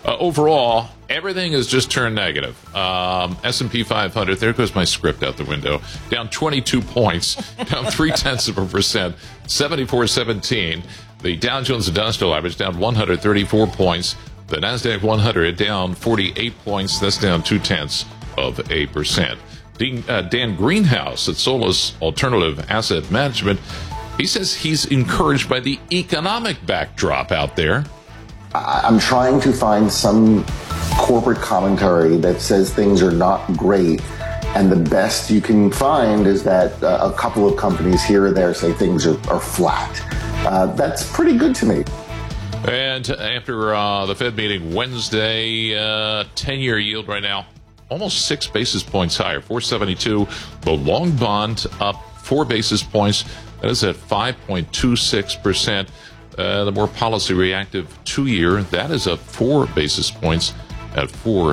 Overall, everything has just turned negative. S&P 500, there goes my script out the window, down 22 points, down 0.3%, 74.17. The Dow Jones Industrial Average down 134 points. The NASDAQ 100 down 48 points. That's down 0.2%. Dan Greenhouse at Solus Alternative Asset Management, he says he's encouraged by the economic backdrop out there. I'm trying to find some corporate commentary that says things are not great, and the best you can find is that a couple of companies here or there say things are flat. That's pretty good to me. And after the Fed meeting Wednesday, 10-year yield right now almost 6 basis points higher, 472. The long bond up 4 basis points. That is at 5.26%. The more policy reactive 2-year, that is up 4 basis points at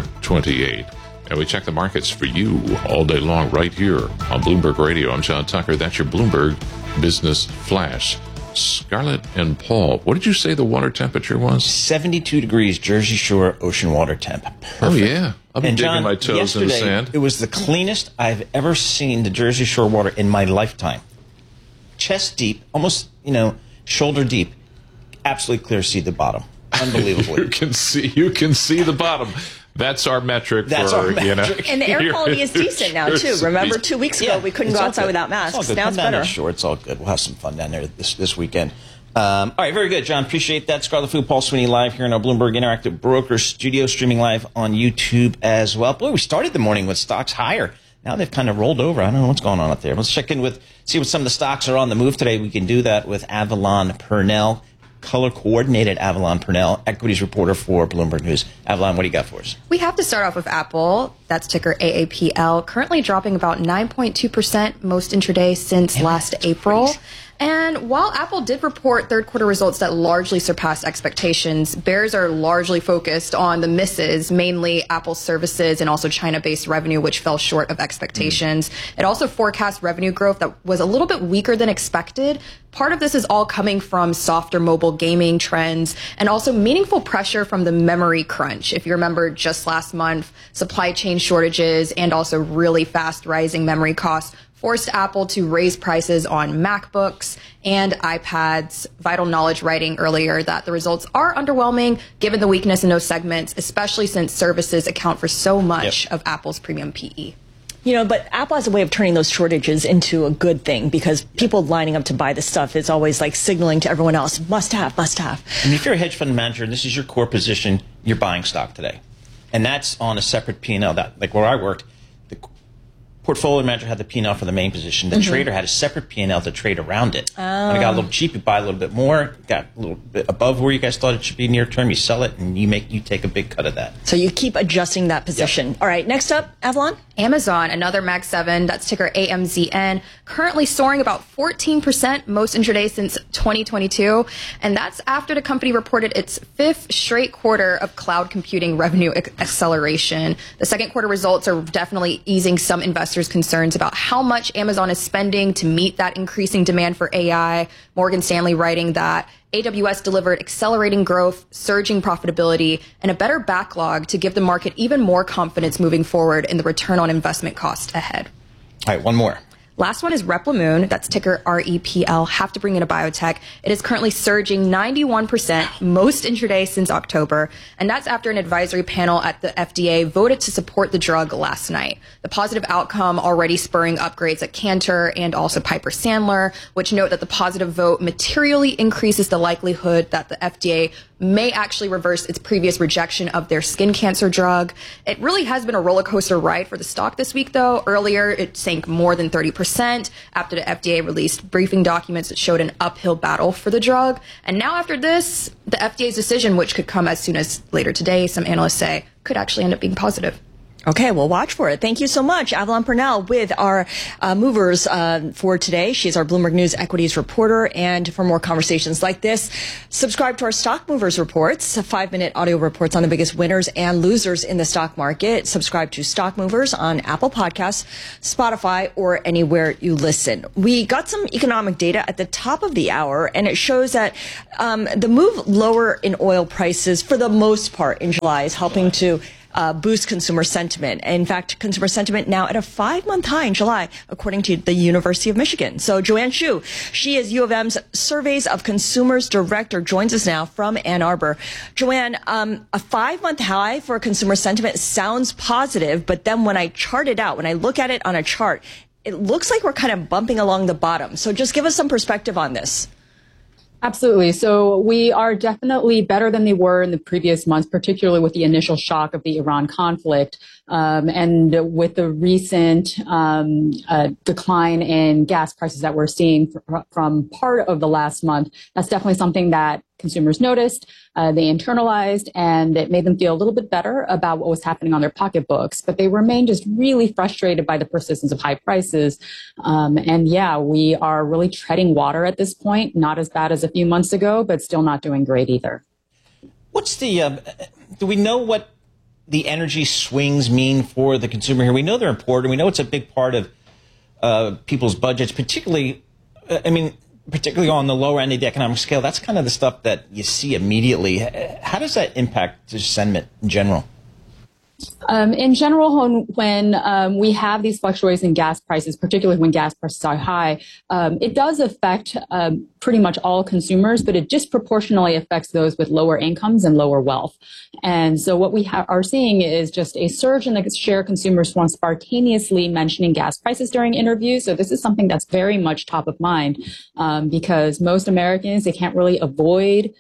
4.28. And we check the markets for you all day long right here on Bloomberg Radio. I'm John Tucker. That's your Bloomberg Business Flash. Scarlett and Paul, what did you say the water temperature was? 72 degrees, Jersey Shore ocean water temp. Perfect. Oh, yeah. I've been John, digging my toes in the sand. It was the cleanest I've ever seen the Jersey Shore water in my lifetime. Chest deep, almost, shoulder deep. Absolutely clear, see the bottom. Unbelievably. you can see the bottom. That's our metric. And the air quality is decent now, too. Remember, 2 weeks ago, we couldn't go outside without masks. Now it's better. Sure, it's all good. We'll have some fun down there this weekend. All right, very good, John. Appreciate that. Scarlet Fu, Paul Sweeney live here in our Bloomberg Interactive Brokers studio, streaming live on YouTube as well. Boy, we started the morning with stocks higher. Now they've kind of rolled over. I don't know what's going on up there. Let's check in see what some of the stocks are on the move today. We can do that with Avalon Purnell, color-coordinated Avalon Purnell, equities reporter for Bloomberg News. Avalon, what do you got for us? We have to start off with Apple. That's ticker AAPL, currently dropping about 9.2% most intraday since last April. Crazy. And while Apple did report third quarter results that largely surpassed expectations, bears are largely focused on the misses, mainly Apple services and also China-based revenue, which fell short of expectations. It also forecast revenue growth that was a little bit weaker than expected. Part of this is all coming from softer mobile gaming trends and also meaningful pressure from the memory crunch. If you remember just last month, supply chain shortages and also really fast rising memory costs forced Apple to raise prices on MacBooks and iPads. Vital Knowledge writing earlier that the results are underwhelming given the weakness in those segments, especially since services account for so much of Apple's premium PE. But Apple has a way of turning those shortages into a good thing because people lining up to buy the stuff is always like signaling to everyone else, must have, must have. And if you're a hedge fund manager and this is your core position, you're buying stock today. And that's on a separate P&L. Like where I worked, the portfolio manager had the P&L for the main position. The trader had a separate P&L to trade around it. When it got a little cheap, you buy a little bit more. Got a little bit above where you guys thought it should be near term, you sell it, and you take a big cut of that. So you keep adjusting that position. Yep. All right, next up, Avalon. Amazon, another Mag 7, that's ticker AMZN, currently soaring about 14% most intraday since 2022. And that's after the company reported its 5th straight quarter of cloud computing revenue acceleration. The second quarter results are definitely easing some investors' concerns about how much Amazon is spending to meet that increasing demand for AI. Morgan Stanley writing that AWS delivered accelerating growth, surging profitability, and a better backlog to give the market even more confidence moving forward in the return on investment cost ahead. All right, one more. Last one is Replimune. That's ticker REPL. Have to bring in a biotech. It is currently surging 91% most intraday since October. And that's after an advisory panel at the FDA voted to support the drug last night. The positive outcome already spurring upgrades at Cantor and also Piper Sandler, which note that the positive vote materially increases the likelihood that the FDA may actually reverse its previous rejection of their skin cancer drug. It really has been a roller coaster ride for the stock this week, though. Earlier, it sank more than 30% after the FDA released briefing documents that showed an uphill battle for the drug. And now after this, the FDA's decision, which could come as soon as later today, some analysts say, could actually end up being positive. Okay, well, watch for it. Thank you so much, Avalon Purnell, with our movers for today. She's our Bloomberg News equities reporter. And for more conversations like this, subscribe to our Stock Movers reports, 5-minute audio reports on the biggest winners and losers in the stock market. Subscribe to Stock Movers on Apple Podcasts, Spotify, or anywhere you listen. We got some economic data at the top of the hour, and it shows that the move lower in oil prices, for the most part in July, is helping to boost consumer sentiment. In fact, consumer sentiment now at a 5-month high in July, according to the University of Michigan. So Joanne Shu, she is U of M's Surveys of Consumers Director, joins us now from Ann Arbor. Joanne, a 5-month high for consumer sentiment sounds positive, but then when I chart it out, when I look at it on a chart, it looks like we're kind of bumping along the bottom. So just give us some perspective on this. Absolutely. So we are definitely better than they were in the previous months, particularly with the initial shock of the Iran conflict. And with the recent decline in gas prices that we're seeing from part of the last month, that's definitely something that consumers noticed, they internalized, and it made them feel a little bit better about what was happening on their pocketbooks. But they remain just really frustrated by the persistence of high prices. And yeah, we are really treading water at this point, not as bad as a few months ago, but still not doing great either. What's the, do we know what the energy swings mean for the consumer here? We know they're important. We know it's a big part of people's budgets, particularly on the lower end of the economic scale. That's kind of the stuff that you see immediately. How does that impact the sentiment in general? In general, when we have these fluctuations in gas prices, particularly when gas prices are high, it does affect pretty much all consumers, but it disproportionately affects those with lower incomes and lower wealth. And so what we are seeing is just a surge in the share of consumers who are spontaneously mentioning gas prices during interviews. So this is something that's very much top of mind because most Americans, they can't really avoid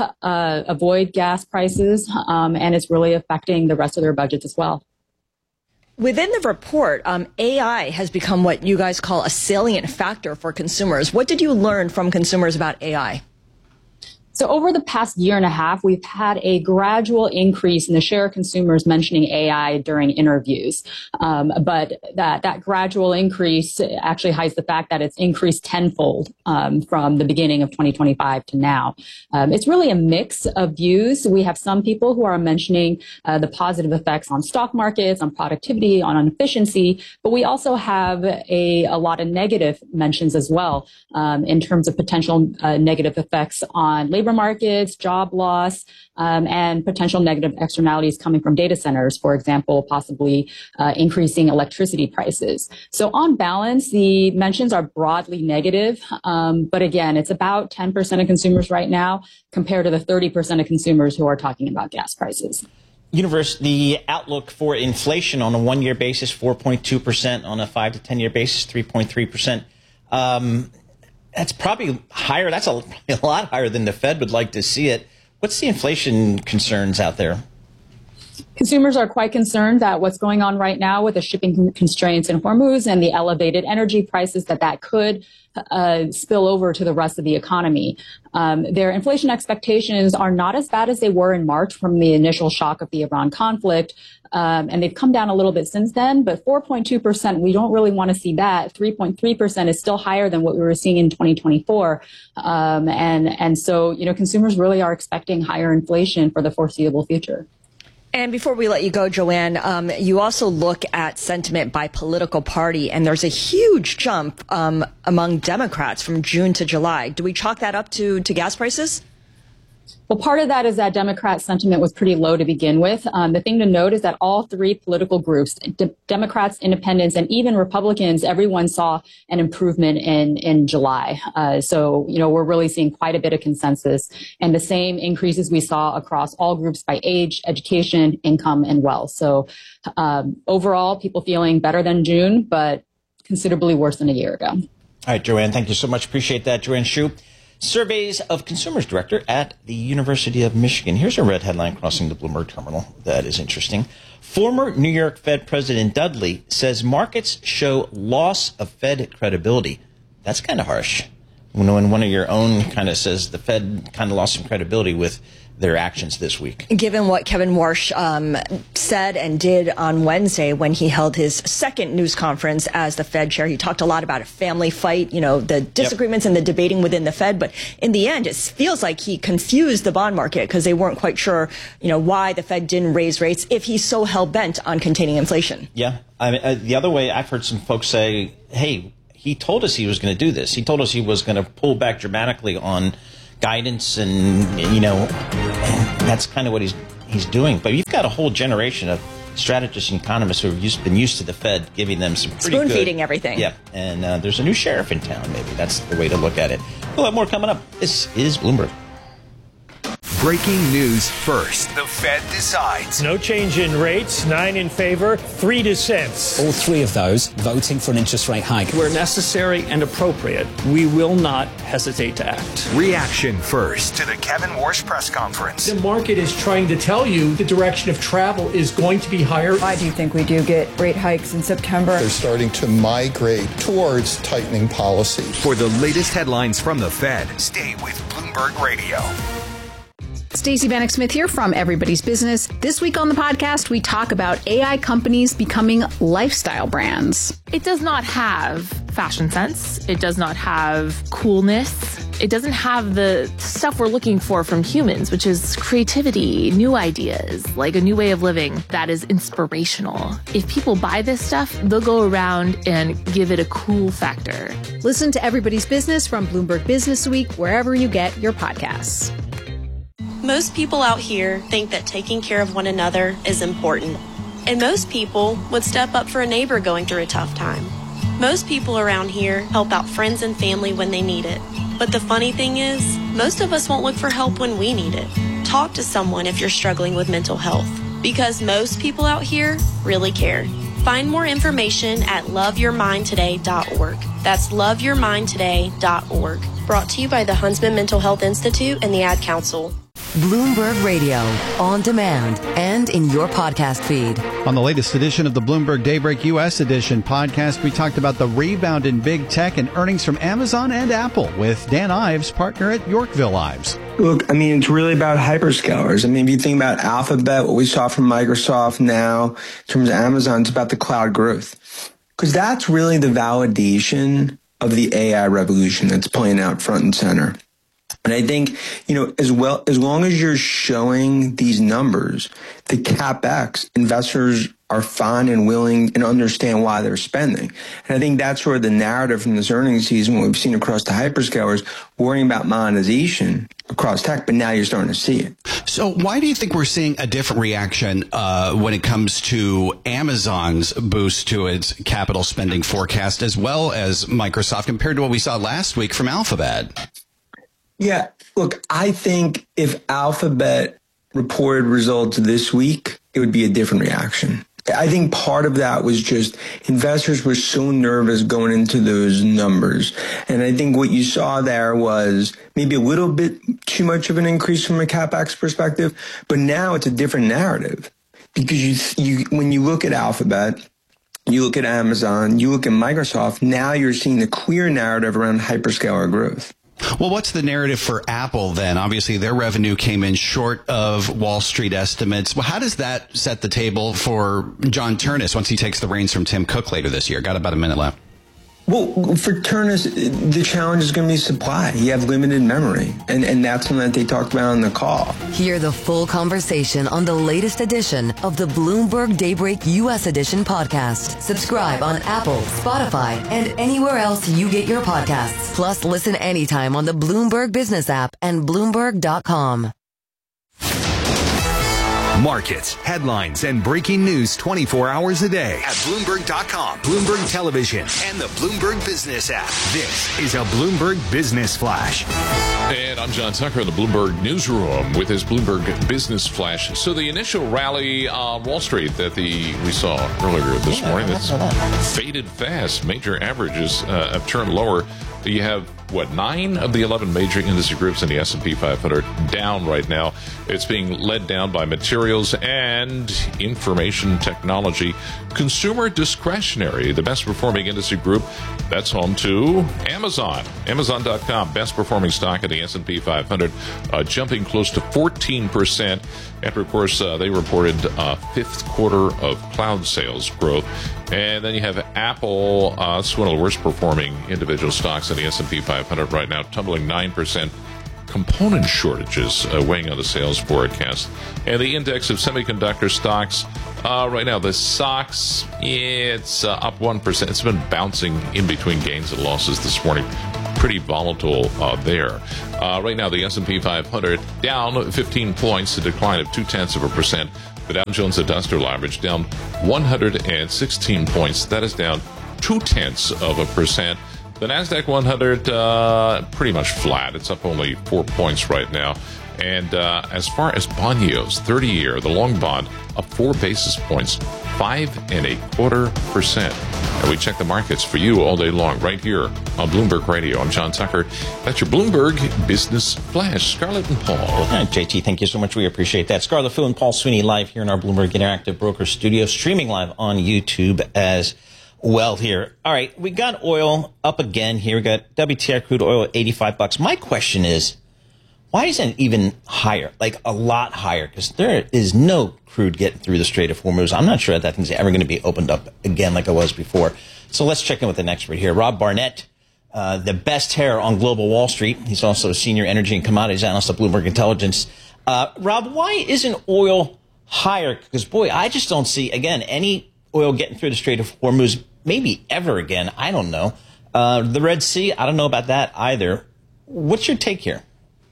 gas prices, and it's really affecting the rest of their budgets as well. Within the report, AI has become what you guys call a salient factor for consumers. What did you learn from consumers about AI? So over the past year and a half, we've had a gradual increase in the share of consumers mentioning AI during interviews. But that gradual increase actually hides the fact that it's increased tenfold from the beginning of 2025 to now. It's really a mix of views. We have some people who are mentioning the positive effects on stock markets, on productivity, on efficiency, but we also have a lot of negative mentions as well in terms of potential negative effects on labor markets, job loss, and potential negative externalities coming from data centers, for example, possibly increasing electricity prices. So on balance, the mentions are broadly negative. But again, it's about 10% of consumers right now compared to the 30% of consumers who are talking about gas prices. The outlook for inflation on a 1-year basis, 4.2%, on a 5 to 10-year basis, 3.3%. That's probably higher. That's a lot higher than the Fed would like to see it. What's the inflation concerns out there? Consumers are quite concerned that what's going on right now with the shipping constraints in Hormuz and the elevated energy prices that could spill over to the rest of the economy. Their inflation expectations are not as bad as they were in March from the initial shock of the Iran conflict. And they've come down a little bit since then, but 4.2%, we don't really want to see that. 3.3% is still higher than what we were seeing in 2024. And so, consumers really are expecting higher inflation for the foreseeable future. And before we let you go, Joanne, you also look at sentiment by political party, and there's a huge jump among Democrats from June to July. Do we chalk that up to gas prices? Well, part of that is that Democrat sentiment was pretty low to begin with. The thing to note is that all three political groups, Democrats, Independents, and even Republicans, everyone saw an improvement in July. So, we're really seeing quite a bit of consensus and the same increases we saw across all groups by age, education, income, and wealth. So overall, people feeling better than June, but considerably worse than a year ago. All right, Joanne, thank you so much. Appreciate that. Joanne Shu, Surveys of Consumers Director at the University of Michigan. Here's a red headline crossing the Bloomberg terminal that is interesting. Former New York Fed President Dudley says markets show loss of Fed credibility. That's kind of harsh. When one of your own kind of says the Fed kind of lost some credibility with their actions this week. Given what Kevin Warsh said and did on Wednesday when he held his second news conference as the Fed chair, he talked a lot about a family fight, the disagreements and the debating within the Fed. But in the end, it feels like he confused the bond market because they weren't quite sure, why the Fed didn't raise rates if he's so hell-bent on containing inflation. Yeah. I mean, the other way, I've heard some folks say, hey, he told us he was going to do this. He told us he was going to pull back dramatically on guidance and that's kind of what he's doing. But you've got a whole generation of strategists and economists who have been used to the Fed giving them some pretty spoon feeding everything. Yeah, and there's a new sheriff in town. Maybe that's the way to look at it. We'll have more coming up. This is Bloomberg. Breaking news first. The Fed decides. No change in rates, 9 in favor, 3 dissents. All 3 of those voting for an interest rate hike. Where necessary and appropriate, we will not hesitate to act. Reaction first to the Kevin Warsh press conference. The market is trying to tell you the direction of travel is going to be higher. I do think we do get rate hikes in September. They're starting to migrate towards tightening policy. For the latest headlines from the Fed, stay with Bloomberg Radio. Stacey Bannock Smith here from Everybody's Business. This week on the podcast, we talk about AI companies becoming lifestyle brands. It does not have fashion sense. It does not have coolness. It doesn't have the stuff we're looking for from humans, which is creativity, new ideas, like a new way of living that is inspirational. If people buy this stuff, they'll go around and give it a cool factor. Listen to Everybody's Business from Bloomberg Business Week, wherever you get your podcasts. Most people out here think that taking care of one another is important. And most people would step up for a neighbor going through a tough time. Most people around here help out friends and family when they need it. But the funny thing is, most of us won't look for help when we need it. Talk to someone if you're struggling with mental health, because most people out here really care. Find more information at loveyourmindtoday.org. That's loveyourmindtoday.org. Brought to you by the Huntsman Mental Health Institute and the Ad Council. Bloomberg Radio, on demand and in your podcast feed. On the latest edition of the Bloomberg Daybreak U.S. Edition podcast, we talked about the rebound in big tech and earnings from Amazon and Apple with Dan Ives, partner at Yorkville Ives. Look, it's really about hyperscalers. If you think about Alphabet, what we saw from Microsoft now, in terms of Amazon, it's about the cloud growth. Because that's really the validation of the AI revolution that's playing out front and center. And I think, as long as you're showing these numbers, the CapEx investors are fine and willing and understand why they're spending. And I think that's sort of the narrative from this earnings season, what we've seen across the hyperscalers, worrying about monetization across tech, but now you're starting to see it. So why do you think we're seeing a different reaction when it comes to Amazon's boost to its capital spending forecast, as well as Microsoft, compared to what we saw last week from Alphabet? Yeah, look, I think if Alphabet reported results this week, it would be a different reaction. I think part of that was just investors were so nervous going into those numbers. And I think what you saw there was maybe a little bit too much of an increase from a CapEx perspective, but now it's a different narrative. Because when you look at Alphabet, you look at Amazon, you look at Microsoft, now you're seeing the clear narrative around hyperscaler growth. Well, what's the narrative for Apple then? Obviously, their revenue came in short of Wall Street estimates. Well, how does that set the table for John Ternus once he takes the reins from Tim Cook later this year? Got about a minute left. Well, for Ternus, the challenge is going to be supply. You have limited memory, and that's something that they talked about on the call. Hear the full conversation on the latest edition of the Bloomberg Daybreak U.S. Edition podcast. Subscribe on Apple, Spotify, and anywhere else you get your podcasts. Plus, listen anytime on the Bloomberg Business app and Bloomberg.com. Markets, headlines, and breaking news 24 hours a day at Bloomberg.com, Bloomberg Television, and the Bloomberg Business app. This is a Bloomberg Business Flash. And I'm John Tucker in the Bloomberg Newsroom with his Bloomberg Business Flash. So the initial rally on Wall Street that we saw earlier this morning, that's faded fast. Major averages have turned lower. You have, 9 of the 11 major industry groups in the S&P 500 down right now. It's being led down by materials and information technology. Consumer discretionary, the best performing industry group, that's home to Amazon. Amazon.com, best performing stock in the S&P 500, jumping close to 14%. After, of course, they reported fifth quarter of cloud sales growth. And then you have Apple. It's one of the worst performing individual stocks in the S&P 500 right now, tumbling 9%. Component shortages weighing on the sales forecast. And the index of semiconductor stocks, right now, the SOX, it's up 1%. It's been bouncing in between gains and losses this morning. Pretty volatile there. Right now, the S&P 500 down 15 points, a decline of 0.2%. The Dow Jones Industrial Average down 116 points. That is down 0.2%. The NASDAQ 100 pretty much flat. It's up only 4 points right now. And as far as bond yields, 30-year, the long bond up 4 basis points, 5.25%. And we check the markets for you all day long right here on Bloomberg Radio. I'm John Tucker. That's your Bloomberg Business Flash. Scarlett and Paul. All right, JT, thank you so much. We appreciate that. Scarlett Fu and Paul Sweeney live here in our Bloomberg Interactive Broker Studio, streaming live on YouTube as well here. All right, we got oil up again here. We got WTI crude oil at $85. My question is, why isn't it even higher, like a lot higher? Because there is no crude getting through the Strait of Hormuz. I'm not sure that thing's ever going to be opened up again like it was before. So let's check in with an expert here. Rob Barnett, the best hair on global Wall Street. He's also a senior energy and commodities analyst at Bloomberg Intelligence. Rob, why isn't oil higher? Because, boy, I just don't see, again, any oil getting through the Strait of Hormuz, maybe ever again. I don't know. The Red Sea, I don't know about that either. What's your take here?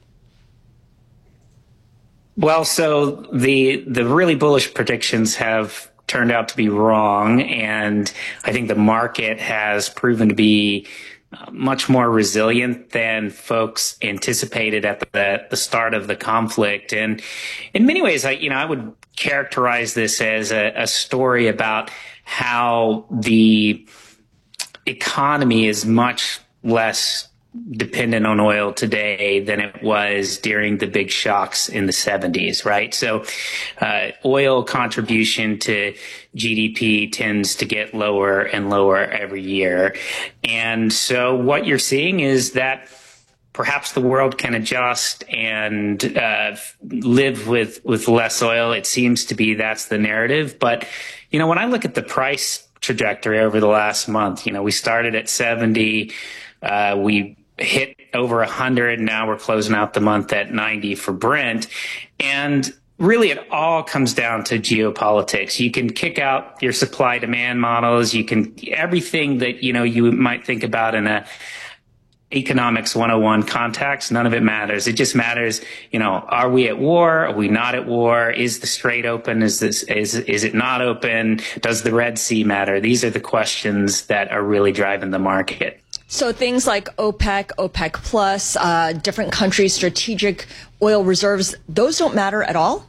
Well, so the really bullish predictions have turned out to be wrong, and I think the market has proven to be much more resilient than folks anticipated at the start of the conflict. And in many ways, I would characterize this as a story about how the economy is much less dependent on oil today than it was during the big shocks in the 70s, right? So oil contribution to GDP tends to get lower and lower every year. And so what you're seeing is that perhaps the world can adjust and live with less oil. It seems to be that's the narrative. But, when I look at the price trajectory over the last month, we started at 70, we hit over 100. Now we're closing out the month at 90 for Brent. And really it all comes down to geopolitics. You can kick out your supply demand models. You can, everything that, you might think about in a economics 101 context, none of it matters. It just matters, are we at war? Are we not at war? Is the Strait open? Is it not open? Does the Red Sea matter? These are the questions that are really driving the market. So things like OPEC, OPEC plus, different countries' strategic oil reserves, those don't matter at all?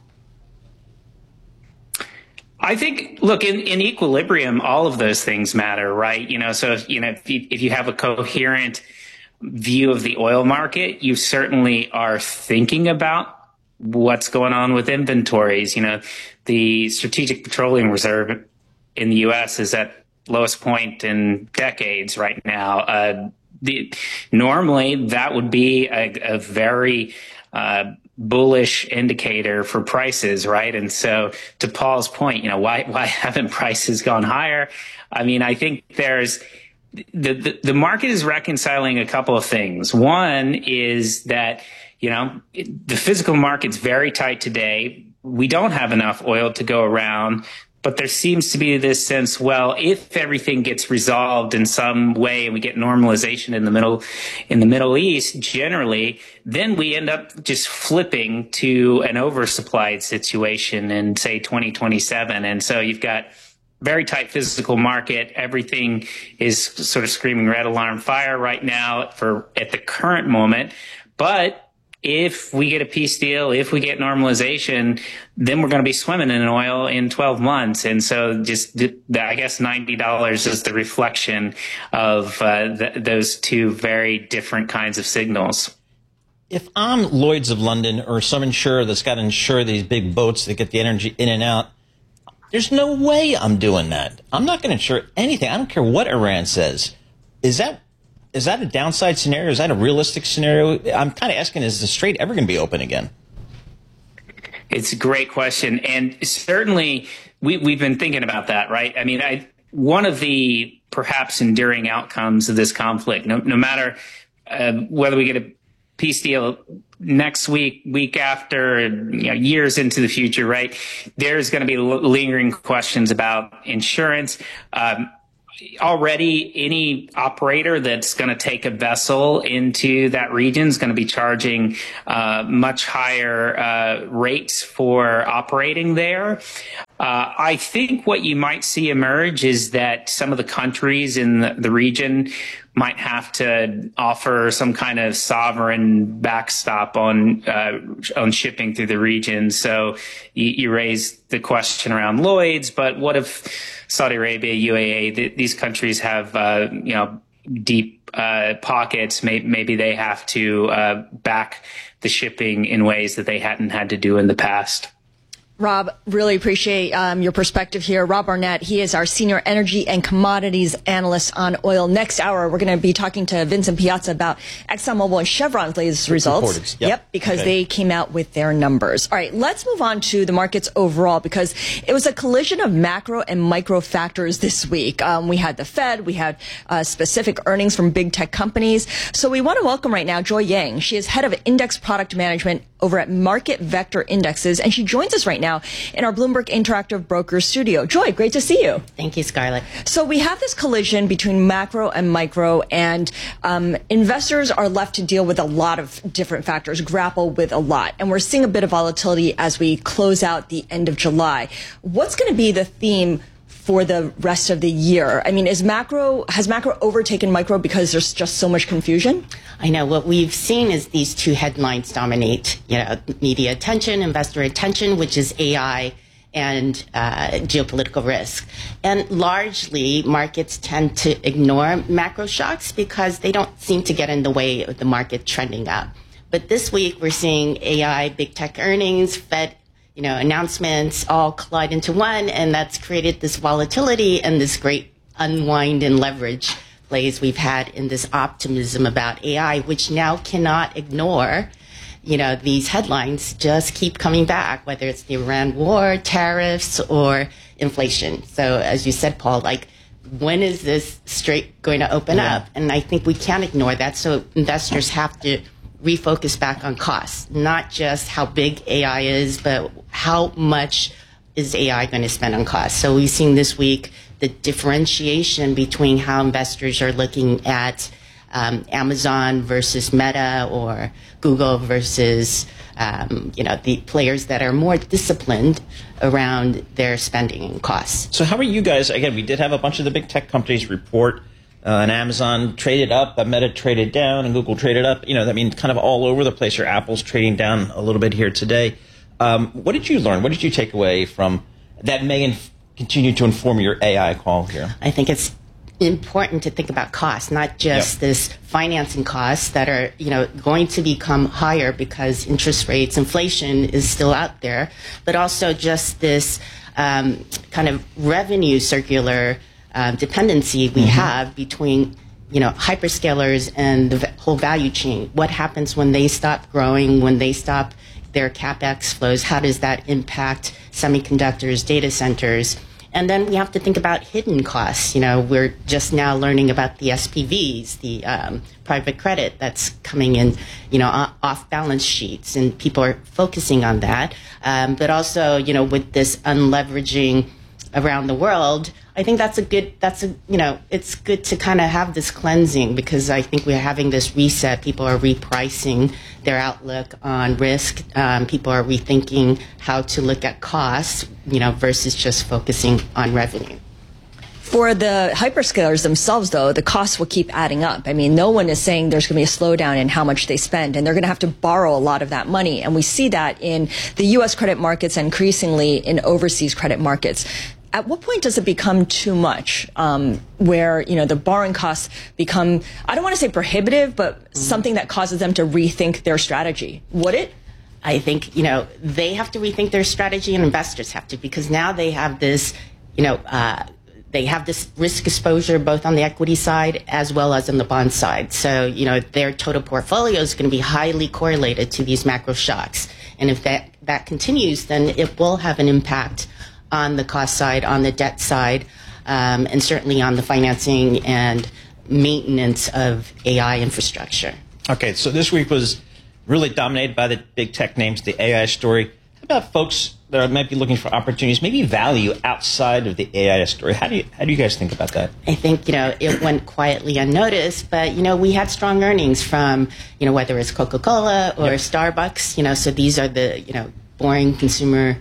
I think, look, in equilibrium, all of those things matter, right? So if you have a coherent view of the oil market, you certainly are thinking about what's going on with inventories. The Strategic Petroleum Reserve in the U.S. is at lowest point in decades right now. Normally, that would be a very bullish indicator for prices, right? And so, to Paul's point, why haven't prices gone higher? I think there's the market is reconciling a couple of things. One is that the physical market's very tight today. We don't have enough oil to go around. But there seems to be this sense, well, if everything gets resolved in some way and we get normalization in the Middle East, generally, then we end up just flipping to an oversupplied situation in, say, 2027. And so you've got very tight physical market. Everything is sort of screaming red alarm fire right now at the current moment. But if we get a peace deal, if we get normalization, then we're going to be swimming in oil in 12 months. And so just, I guess $90 is the reflection of those two very different kinds of signals. If I'm Lloyd's of London or some insurer that's got to insure these big boats that get the energy in and out, there's no way I'm doing that. I'm not going to insure anything. I don't care what Iran says. Is that a downside scenario? Is that a realistic scenario? I'm kind of asking, is the Strait ever going to be open again? It's a great question. And certainly we've been thinking about that, right? I mean, one of the perhaps enduring outcomes of this conflict, no matter whether we get a peace deal next week after, years into the future, right? There's going to be lingering questions about insurance. Already, any operator that's going to take a vessel into that region is going to be charging much higher rates for operating there. I think what you might see emerge is that some of the countries in the region might have to offer some kind of sovereign backstop on shipping through the region. So you raised the question around Lloyd's, but what if Saudi Arabia, UAE, these countries have deep pockets? Maybe they have to back the shipping in ways that they hadn't had to do in the past. Rob, really appreciate your perspective here. Rob Barnett, he is our senior energy and commodities analyst on oil. Next hour, we're going to be talking to Vincent Piazza about ExxonMobil and Chevron's latest results. Yep, because they came out with their numbers. All right, let's move on to the markets overall, because it was a collision of macro and micro factors this week. We had the Fed, we had specific earnings from big tech companies. So we want to welcome right now Joy Yang. She is head of index product management over at Market Vector Indexes, and she joins us right now in our Bloomberg Interactive Brokers studio. Joy, great to see you. Thank you, Scarlett. So we have this collision between macro and micro, and investors are left to deal with a lot of different factors, grapple with a lot. And we're seeing a bit of volatility as we close out the end of July. What's going to be the theme for the rest of the year? I mean, has macro overtaken micro because there's just so much confusion? I know what we've seen is these two headlines dominate, media attention, investor attention, which is AI and geopolitical risk. And largely, markets tend to ignore macro shocks because they don't seem to get in the way of the market trending up. But this week, we're seeing AI, big tech earnings, Fed announcements all collide into one, and that's created this volatility and this great unwind and leverage plays we've had in this optimism about AI, which now cannot ignore, these headlines just keep coming back, whether it's the Iran war, tariffs, or inflation. So as you said, Paul, when is this Strait going to open up? And I think we can't ignore that. So investors have to refocus back on costs, not just how big AI is, but how much is AI going to spend on costs. So we've seen this week the differentiation between how investors are looking at Amazon versus Meta, or Google versus the players that are more disciplined around their spending and costs. So how are you guys? Again, we did have a bunch of the big tech companies report. And Amazon traded up, Meta traded down, and Google traded up. Kind of all over the place. Or Apple's trading down a little bit here today. What did you learn? What did you take away from that may continue to inform your AI call here? I think it's important to think about costs, not just this financing costs that are, going to become higher because interest rates, inflation is still out there, but also just this kind of revenue circular dependency we have between, hyperscalers and the whole value chain. What happens when they stop growing, when they stop their CapEx flows? How does that impact semiconductors, data centers? And then we have to think about hidden costs. We're just now learning about the SPVs, the private credit that's coming in, off balance sheets, and people are focusing on that. But also, with this unleveraging around the world, I think it's good to kind of have this cleansing, because I think we're having this reset. People are repricing their outlook on risk. People are rethinking how to look at costs, versus just focusing on revenue. For the hyperscalers themselves, though, the costs will keep adding up. I mean, no one is saying there's going to be a slowdown in how much they spend, and they're going to have to borrow a lot of that money. And we see that in the U.S. credit markets and increasingly in overseas credit markets. At what point does it become too much, where, the borrowing costs become, I don't want to say prohibitive, but something that causes them to rethink their strategy? Would it? I think, they have to rethink their strategy, and investors have to, because now they have this, they have this risk exposure both on the equity side as well as on the bond side. So, their total portfolio is going to be highly correlated to these macro shocks. And if that continues, then it will have an impact on the cost side, on the debt side, and certainly on the financing and maintenance of AI infrastructure. Okay, so this week was really dominated by the big tech names, the AI story. How about folks that might be looking for opportunities, maybe value outside of the AI story? How do you guys think about that? I think, it went quietly unnoticed, but, we had strong earnings from, whether it's Coca-Cola or Starbucks, so these are the, boring consumer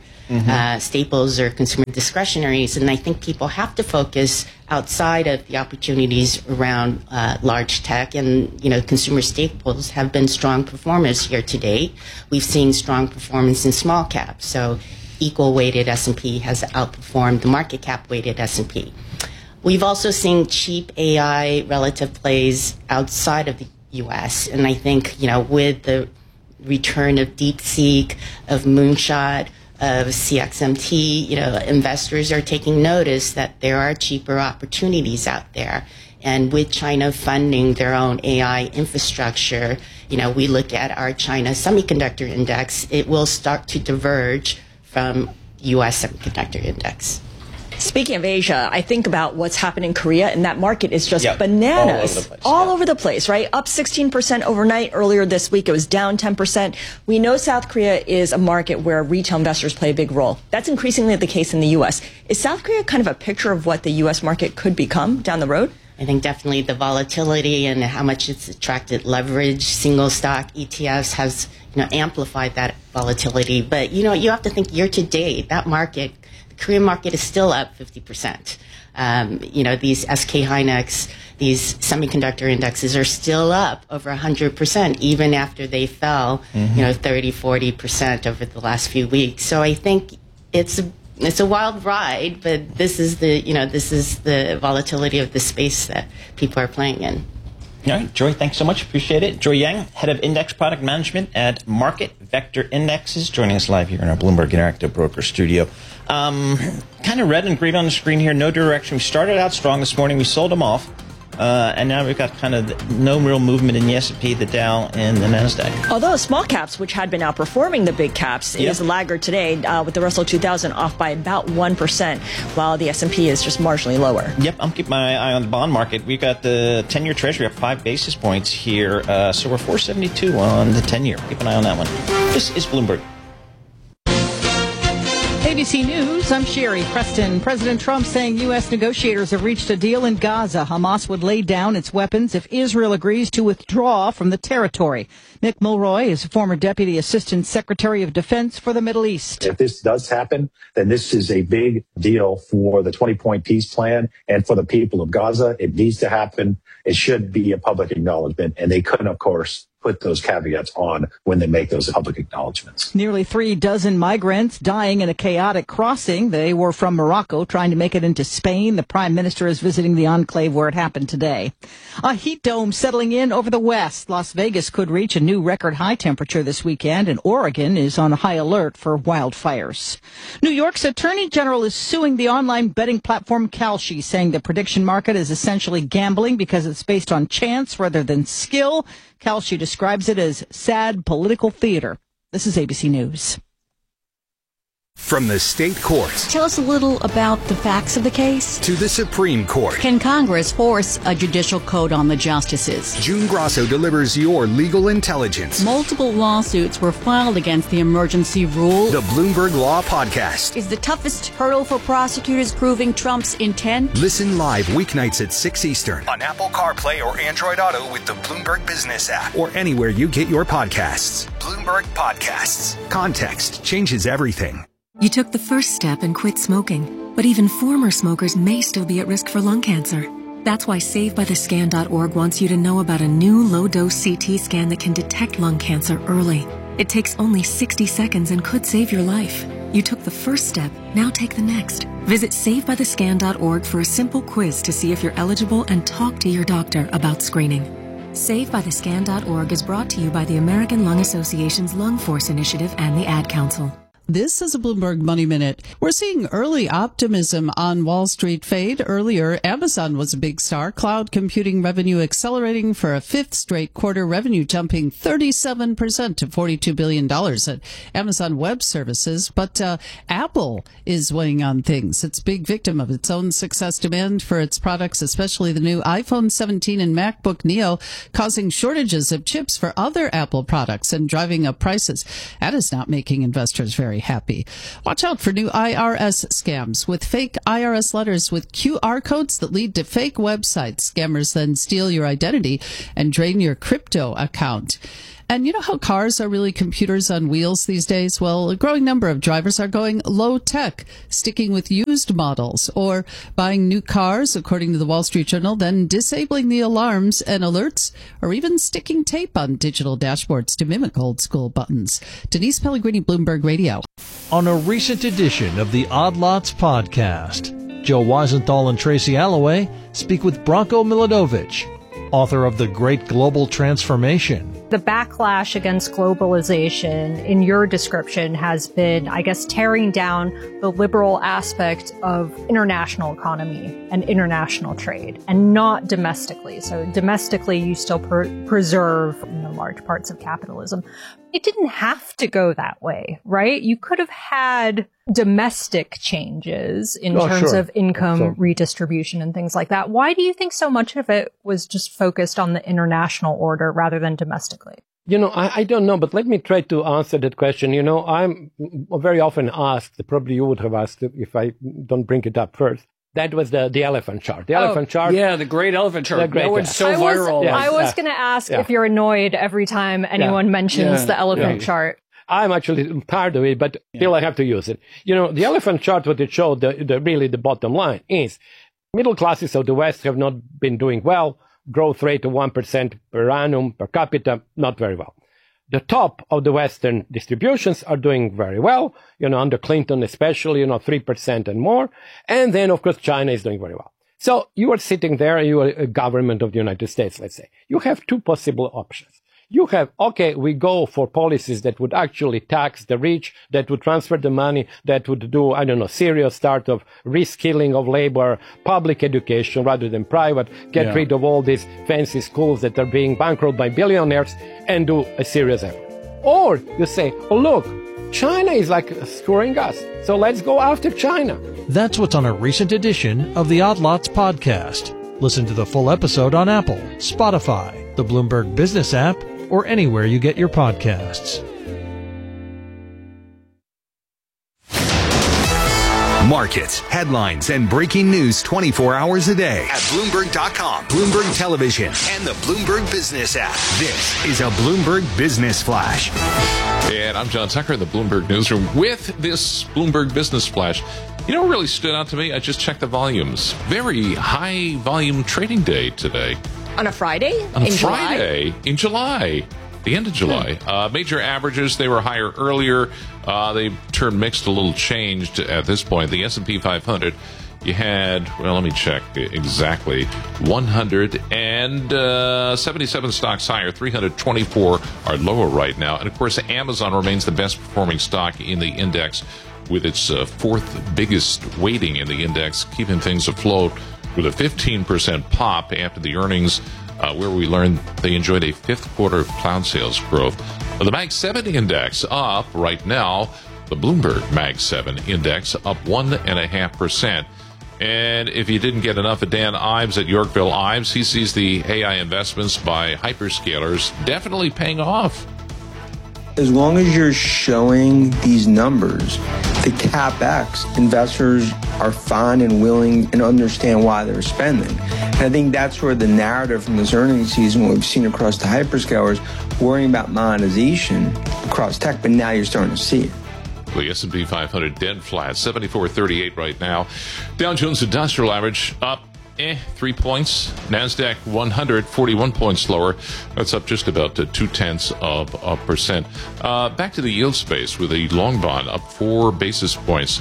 staples or consumer discretionaries. And I think people have to focus outside of the opportunities around large tech, and consumer staples have been strong performers year to date. We've seen strong performance in small cap, so equal weighted S&P has outperformed the market cap weighted S&P. We've also seen cheap AI relative plays outside of the US, and I think with the return of DeepSeek, of Moonshot, of CXMT, investors are taking notice that there are cheaper opportunities out there. And with China funding their own AI infrastructure, we look at our China Semiconductor Index, it will start to diverge from U.S. Semiconductor Index. Speaking of Asia, I think about what's happened in Korea, and that market is just bananas. All over the place, right? Up 16% overnight. Earlier this week, it was down 10%. We know South Korea is a market where retail investors play a big role. That's increasingly the case in the U.S. Is South Korea kind of a picture of what the U.S. market could become down the road? I think definitely the volatility and how much it's attracted leverage, single stock ETFs has, amplified that volatility. But, you have to think year to date, that market, the Korean market is still up 50%. These SK Hynix, these semiconductor indexes are still up over 100%, even after they fell, 30, 40% over the last few weeks. So I think it's a wild ride, but this is the volatility of the space that people are playing in. All right, Joy, thanks so much. Appreciate it. Joy Yang, Head of Index Product Management at Market Vector Indexes, joining us live here in our Bloomberg Interactive Broker Studio. Kind of red and green on the screen here, no direction. We started out strong this morning. We sold them off. And now we've got kind of no real movement in the S&P, the Dow, and the NASDAQ. Although small caps, which had been outperforming the big caps, is a laggard today, with the Russell 2000 off by about 1%, while the S&P is just marginally lower. Yep, I'm keeping my eye on the bond market. We've got the 10-year Treasury up 5 basis points here, so we're 472 on the 10-year. Keep an eye on that one. This is Bloomberg. ABC News, I'm Sherry Preston. President Trump saying U.S. negotiators have reached a deal in Gaza. Hamas would lay down its weapons if Israel agrees to withdraw from the territory. Nick Mulroy is former Deputy Assistant Secretary of Defense for the Middle East. If this does happen, then this is a big deal for the 20-point peace plan and for the people of Gaza. It needs to happen. It should be a public acknowledgement, and they couldn't, of course, put those caveats on when they make those public acknowledgments. Nearly 3 dozen migrants dying in a chaotic crossing. They were from Morocco trying to make it into Spain. The Prime Minister is visiting the enclave where it happened today. A heat dome settling in over the west. Las Vegas could reach a new record high temperature this weekend, and Oregon is on high alert for wildfires. New York's Attorney General is suing the online betting platform Kalshi, saying the prediction market is essentially gambling because it's based on chance rather than skill. Kalshi describes it as sad political theater. This is ABC News. From the state courts. Tell us a little about the facts of the case. To the Supreme Court. Can Congress force a judicial code on the justices? June Grasso delivers your legal intelligence. Multiple lawsuits were filed against the emergency rule. The Bloomberg Law Podcast. Is the toughest hurdle for prosecutors proving Trump's intent? Listen live weeknights at 6 Eastern on Apple CarPlay or Android Auto with the Bloomberg Business app or anywhere you get your podcasts. Bloomberg Podcasts. Context changes everything. You took the first step and quit smoking. But even former smokers may still be at risk for lung cancer. That's why SaveByTheScan.org wants you to know about a new low-dose CT scan that can detect lung cancer early. It takes only 60 seconds and could save your life. You took the first step, now take the next. Visit SaveByTheScan.org for a simple quiz to see if you're eligible and talk to your doctor about screening. SaveByTheScan.org is brought to you by the American Lung Association's Lung Force Initiative and the Ad Council. This is a Bloomberg Money Minute. We're seeing early optimism on Wall Street fade. Earlier, Amazon was a big star. Cloud computing revenue accelerating for a fifth straight quarter, revenue jumping 37% to $42 billion at Amazon Web Services. But Apple is weighing on things. It's a big victim of its own success. Demand for its products, especially the new iPhone 17 and MacBook Neo, causing shortages of chips for other Apple products and driving up prices. That is not making investors very happy. Watch out for new IRS scams with fake IRS letters with QR codes that lead to fake websites. Scammers then steal your identity and drain your crypto account. And you know how cars are really computers on wheels these days? Well, a growing number of drivers are going low tech, sticking with used models or buying new cars, according to the Wall Street Journal, then disabling the alarms and alerts or even sticking tape on digital dashboards to mimic old school buttons. Denise Pellegrini, Bloomberg Radio. On a recent edition of the Odd Lots podcast, Joe Weisenthal and Tracy Alloway speak with Branko Milanovic, author of The Great Global Transformation. The backlash against globalization in your description has been, I guess, tearing down the liberal aspect of international economy and international trade and not domestically. So domestically, you still preserve large parts of capitalism. It didn't have to go that way, right? You could have had domestic changes in terms of income redistribution and things like that. Why do you think so much of it was just focused on the international order rather than domestically? I don't know, but let me try to answer that question. I'm very often asked, probably you would have asked if I don't bring it up first. That was the elephant chart. The elephant chart. Yeah, the great elephant chart. That one's so viral. I was going to ask if you're annoyed every time anyone mentions the elephant chart. I'm actually tired of it, but still I have to use it. The elephant chart, what it showed, really the bottom line is middle classes of the West have not been doing well. Growth rate of 1% per annum per capita, not very well. The top of the Western distributions are doing very well, under Clinton especially, 3% and more. And then, of course, China is doing very well. So you are sitting there, you are a government of the United States, let's say. You have two possible options. You have, we go for policies that would actually tax the rich, that would transfer the money, that would do, serious start of reskilling of labor, public education rather than private, get rid of all these fancy schools that are being bankrolled by billionaires and do a serious effort. Or you say, look, China is screwing us, so let's go after China. That's what's on a recent edition of the Odd Lots podcast. Listen to the full episode on Apple, Spotify, the Bloomberg Business app, or anywhere you get your podcasts. Markets, headlines, and breaking news 24 hours a day at Bloomberg.com, Bloomberg Television, and the Bloomberg Business app. This is a Bloomberg Business Flash. And I'm John Tucker in the Bloomberg Newsroom with this Bloomberg Business Flash. You know what really stood out to me? I just checked the volumes. Very high volume trading day today. On a Friday? In July. The end of July. Major averages, they were higher earlier. They turned mixed, a little changed at this point. The S&P 500, you had, let me check exactly, 177 stocks higher, 324 are lower right now. And, of course, Amazon remains the best performing stock in the index with its fourth biggest weighting in the index, keeping things afloat with a 15% pop after the earnings, where we learned they enjoyed a fifth quarter of cloud sales growth. The Mag 7 index up right now, the Bloomberg Mag 7 index up 1.5%. And if you didn't get enough of Dan Ives at Yorkville Ives, he sees the AI investments by hyperscalers definitely paying off. As long as you're showing these numbers, the CapEx, investors are fine and willing and understand why they're spending. And I think that's where the narrative from this earnings season, what we've seen across the hyperscalers, worrying about monetization across tech, but now you're starting to see it. The S&P 500 dead flat, 74.38 right now. Dow Jones Industrial Average up 3 points. NASDAQ 100, 41 points lower. That's up just about 0.2%. Back to the yield space with a long bond up 4 basis points,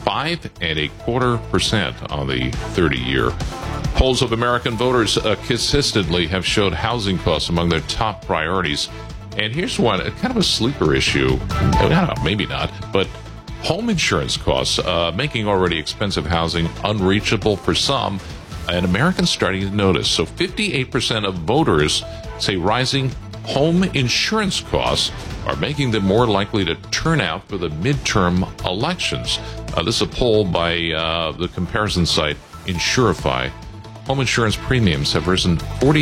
5.25% on the 30-year. Polls of American voters consistently have showed housing costs among their top priorities. And here's one, kind of a sleeper issue. I don't know, maybe not, but home insurance costs, making already expensive housing unreachable for some, and Americans starting to notice. So 58% of voters say rising home insurance costs are making them more likely to turn out for the midterm elections. This is a poll by the comparison site Insurify. Home insurance premiums have risen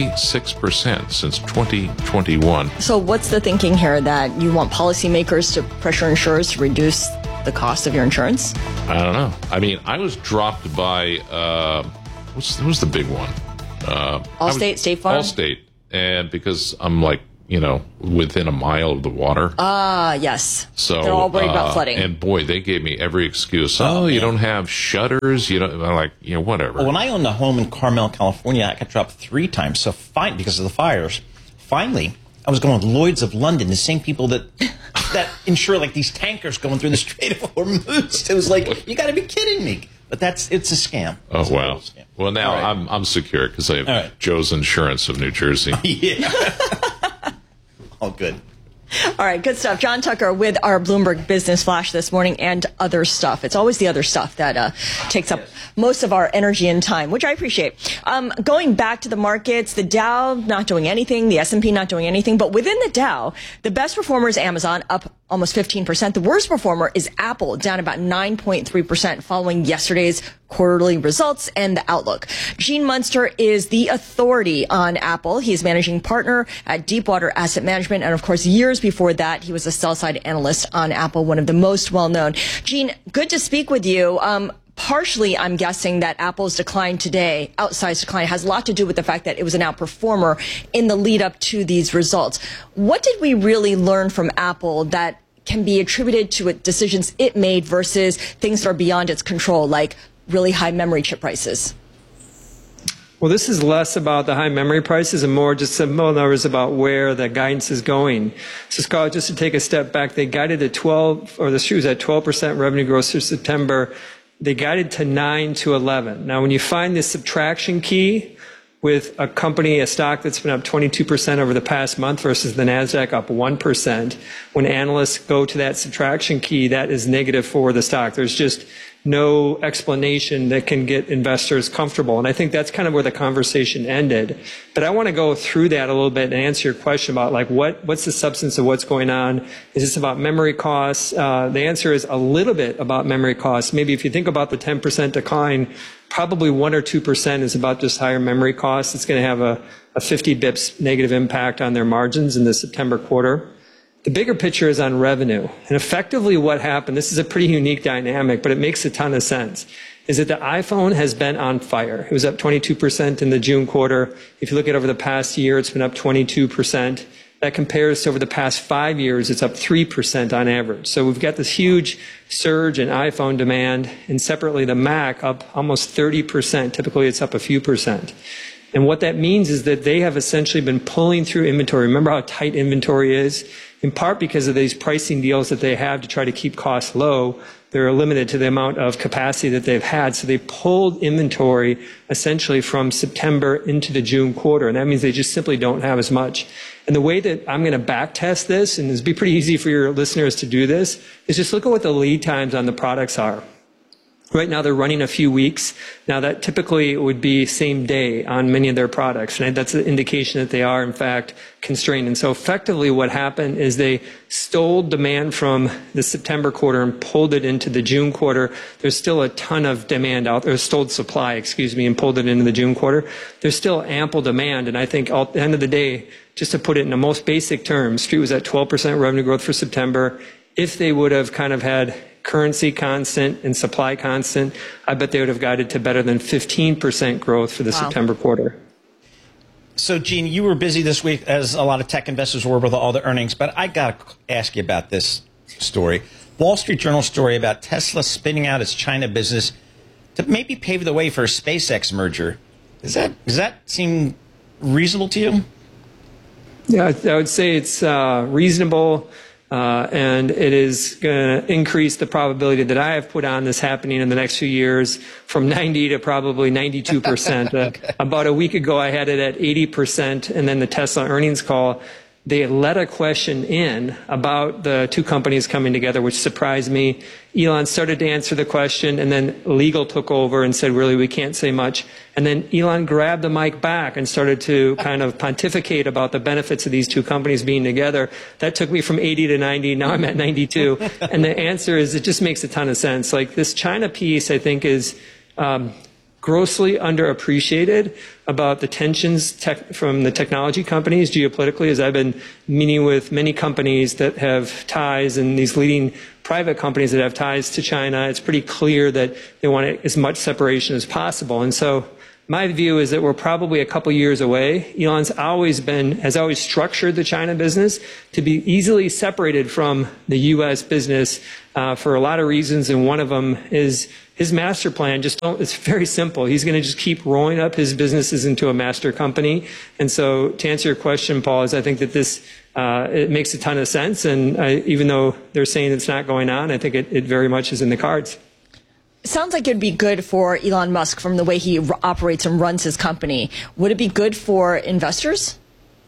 46% since 2021. So what's the thinking here, that you want policymakers to pressure insurers to reduce the cost of your insurance? I don't know. I mean, I was dropped by, who's the big one? Allstate, State Farm? Allstate. And because I'm like, within a mile of the water. Yes. So they're all worried about flooding. And boy, they gave me every excuse. You don't have shutters. You don't. I'm like, whatever. Well, when I owned a home in Carmel, California, I got dropped 3 times. So fine, because of the fires. Finally, I was going with Lloyd's of London, the same people that insure like these tankers going through the Strait of Hormuz. It was like, you got to be kidding me. But it's a scam. Oh, wow. Well, now I'm secure because I have Joe's Insurance of New Jersey. Yeah. All good. All right, good stuff. John Tucker with our Bloomberg Business Flash this morning, and other stuff. It's always the other stuff that takes up most of our energy and time, which I appreciate. Going back to the markets, the Dow not doing anything, the S&P not doing anything, but within the Dow, the best performer is Amazon, up almost 15%. The worst performer is Apple, down about 9.3% following yesterday's quarterly results and the outlook. Gene Munster is the authority on Apple. He is managing partner at Deepwater Asset Management. And of course, years before that, he was a sell-side analyst on Apple, one of the most well-known. Gene, good to speak with you. Partially, I'm guessing that Apple's decline today, outsized decline, has a lot to do with the fact that it was an outperformer in the lead up to these results. What did we really learn from Apple that can be attributed to decisions it made versus things that are beyond its control, like really high memory chip prices? Well, this is less about the high memory prices and more just simple numbers about where the guidance is going. So, Scott, just to take a step back, they guided at 12% revenue growth through September. They guided to 9 to 11. Now, when you find this subtraction key with a company, a stock that's been up 22% over the past month versus the NASDAQ up 1%, when analysts go to that subtraction key, that is negative for the stock. There's just no explanation that can get investors comfortable. And I think that's kind of where the conversation ended. But I want to go through that a little bit and answer your question about like what's the substance of what's going on? Is this about memory costs? The answer is a little bit about memory costs. Maybe if you think about the 10% decline, probably 1 or 2% is about just higher memory costs. It's going to have a 50 bips negative impact on their margins in the September quarter. The bigger picture is on revenue. And effectively what happened, this is a pretty unique dynamic, but it makes a ton of sense, is that the iPhone has been on fire. It was up 22% in the June quarter. If you look at over the past year, it's been up 22%. That compares to over the past 5 years, it's up 3% on average. So we've got this huge surge in iPhone demand, and separately the Mac up almost 30%. Typically it's up a few percent. And what that means is that they have essentially been pulling through inventory. Remember how tight inventory is? In part because of these pricing deals that they have to try to keep costs low. They're limited to the amount of capacity that they've had. So they pulled inventory essentially from September into the June quarter. And that means they just simply don't have as much. And the way that I'm going to back test this, and it'll be pretty easy for your listeners to do this, is just look at what the lead times on the products are. Right now, they're running a few weeks. Now, that typically would be same day on many of their products. And that's an indication that they are, in fact, constrained. And so effectively what happened is they stole demand from the September quarter and pulled it into the June quarter. There's still a ton of demand out there, stole supply, and pulled it into the June quarter. There's still ample demand. And I think at the end of the day, just to put it in the most basic terms, Street was at 12% revenue growth for September. If they would have kind of had currency constant and supply constant, I bet they would have guided to better than 15% growth for the September quarter. So, Gene, you were busy this week, as a lot of tech investors were with all the earnings, but I got to ask you about this story. Wall Street Journal story about Tesla spinning out its China business to maybe pave the way for a SpaceX merger. Does that seem reasonable to you? Yeah, I would say it's reasonable, and it is going to increase the probability that I have put on this happening in the next few years from 90 to probably 92%. Okay. About a week ago, I had it at 80%, and then the Tesla earnings call, they let a question in about the two companies coming together, which surprised me. Elon started to answer the question, and then legal took over and said, really, we can't say much. And then Elon grabbed the mic back and started to kind of pontificate about the benefits of these two companies being together. That took me from 80 to 90. Now I'm at 92. And the answer is it just makes a ton of sense. Like this China piece, I think, is grossly underappreciated about the tensions from the technology companies geopolitically, as I've been meeting with many companies that have ties and these leading private companies that have ties to China. It's pretty clear that they want as much separation as possible. And so my view is that we're probably a couple years away. Elon's has always structured the China business to be easily separated from the U.S. business for a lot of reasons, and one of them is his master plan. It's very simple. He's going to just keep rolling up his businesses into a master company. And so to answer your question, Paul, is I think that this it makes a ton of sense. And even though they're saying it's not going on, I think it very much is in the cards. Sounds like it'd be good for Elon Musk from the way he operates and runs his company. Would it be good for investors?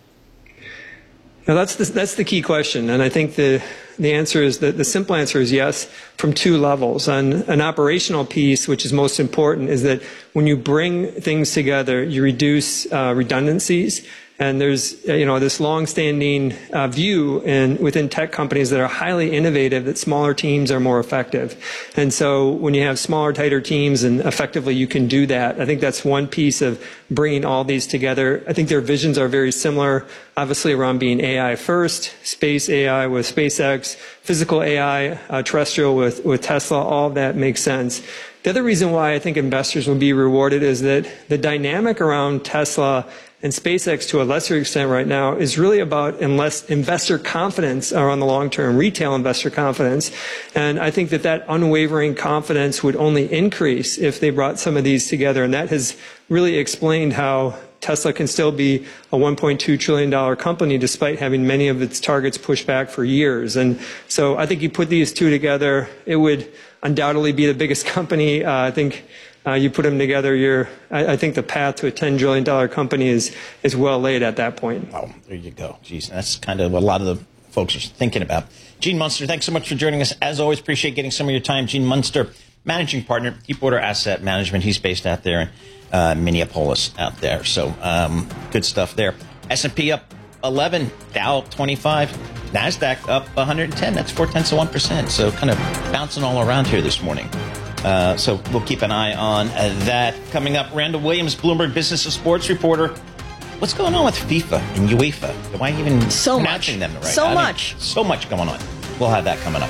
Now that's the key question, and I think the answer is the simple answer is yes, from two levels. On an operational piece, which is most important, is that when you bring things together, you reduce redundancies. And there's this long-standing view within tech companies that are highly innovative that smaller teams are more effective. And so when you have smaller, tighter teams and effectively you can do that, I think that's one piece of bringing all these together. I think their visions are very similar, obviously around being AI first, space AI with SpaceX, physical AI, terrestrial with Tesla. All of that makes sense. The other reason why I think investors will be rewarded is that the dynamic around Tesla and SpaceX to a lesser extent right now is really about investor confidence around the long term, retail investor confidence. And I think that unwavering confidence would only increase if they brought some of these together. And that has really explained how Tesla can still be a $1.2 trillion company despite having many of its targets pushed back for years. And so I think you put these two together, it would undoubtedly be the biggest company. I think you put them together, I think the path to a $10 trillion company is well laid at that point. Oh, there you go. Geez, that's kind of what a lot of the folks are thinking about. Gene Munster, thanks so much for joining us. As always, appreciate getting some of your time. Gene Munster, managing partner, Deepwater Asset Management. He's based out there in Minneapolis out there. So good stuff there. S&P up 11, Dow up 25, NASDAQ up 110. That's 0.4%. So kind of bouncing all around here this morning. So we'll keep an eye on that. Coming up, Randall Williams, Bloomberg Business and Sports reporter. What's going on with FIFA and UEFA? Am I even pronouncing them right? So much going on. We'll have that coming up.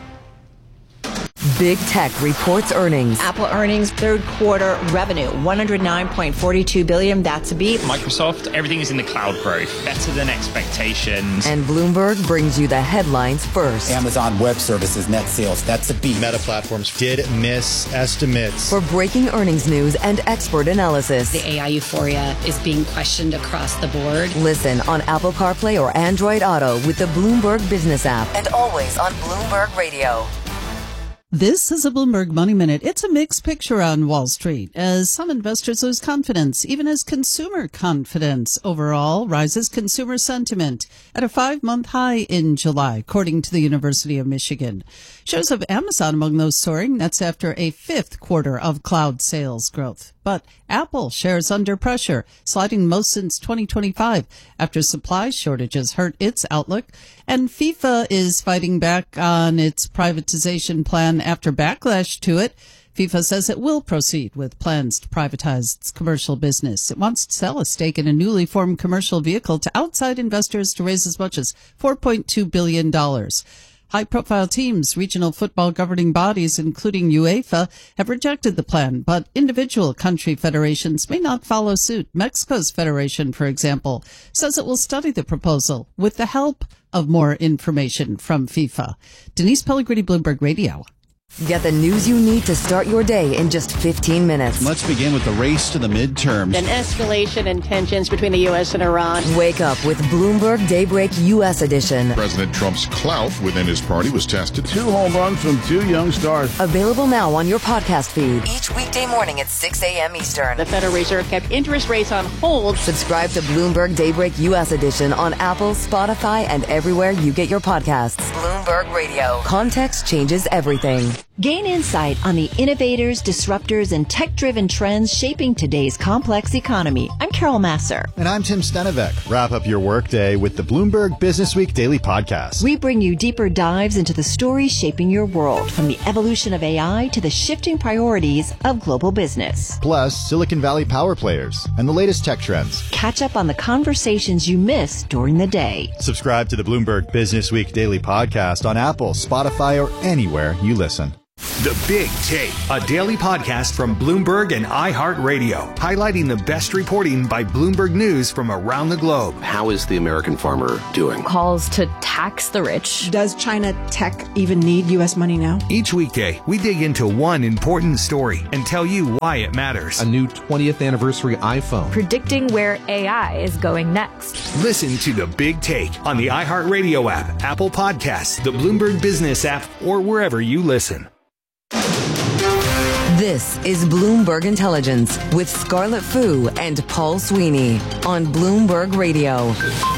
Big Tech reports earnings. Apple earnings, third quarter revenue, $109.42 billion. That's a beat. Microsoft, everything is in the cloud growth, better than expectations. And Bloomberg brings you the headlines first. Amazon Web Services net sales, that's a beat. Meta Platforms did miss estimates. For breaking earnings news and expert analysis. The AI euphoria is being questioned across the board. Listen on Apple CarPlay or Android Auto with the Bloomberg Business app. And always on Bloomberg Radio. This is a Bloomberg Money Minute. It's a mixed picture on Wall Street as some investors lose confidence, even as consumer confidence overall rises. Consumer sentiment at a 5-month high in July, according to the University of Michigan. Shares of Amazon among those soaring. That's after a 5th quarter of cloud sales growth. But Apple shares under pressure, sliding most since 2025 after supply shortages hurt its outlook. And FIFA is fighting back on its privatization plan after backlash to it. FIFA says it will proceed with plans to privatize its commercial business. It wants to sell a stake in a newly formed commercial vehicle to outside investors to raise as much as $4.2 billion. High-profile teams, regional football governing bodies, including UEFA, have rejected the plan, but individual country federations may not follow suit. Mexico's federation, for example, says it will study the proposal with the help of more information from FIFA. Denise Pellegrini, Bloomberg Radio. Get the news you need to start your day in just 15 minutes. Let's begin with the race to the midterms. An escalation in tensions between the U.S. and Iran. Wake up with Bloomberg Daybreak U.S. edition. President Trump's clout within his party was tested. 2 home runs from 2 young stars. Available now on your podcast feed. Each weekday morning at 6 a.m. Eastern. The Federal Reserve kept interest rates on hold. Subscribe to Bloomberg Daybreak U.S. edition on Apple, Spotify, and everywhere you get your podcasts. Bloomberg Radio. Context changes everything. Gain insight on the innovators, disruptors, and tech-driven trends shaping today's complex economy. I'm Carol Masser. And I'm Tim Stenevec. Wrap up your workday with the Bloomberg Businessweek Daily Podcast. We bring you deeper dives into the stories shaping your world, from the evolution of AI to the shifting priorities of global business. Plus, Silicon Valley power players and the latest tech trends. Catch up on the conversations you missed during the day. Subscribe to the Bloomberg Businessweek Daily Podcast on Apple, Spotify, or anywhere you listen. The Big Take, a daily podcast from Bloomberg and iHeartRadio, highlighting the best reporting by Bloomberg News from around the globe. How is the American farmer doing? Calls to tax the rich. Does China tech even need U.S. money now? Each weekday, we dig into one important story and tell you why it matters. A new 20th anniversary iPhone. Predicting where AI is going next. Listen to The Big Take on the iHeartRadio app, Apple Podcasts, the Bloomberg Business app, or wherever you listen. This is Bloomberg Intelligence with Scarlett Fu and Paul Sweeney on Bloomberg Radio.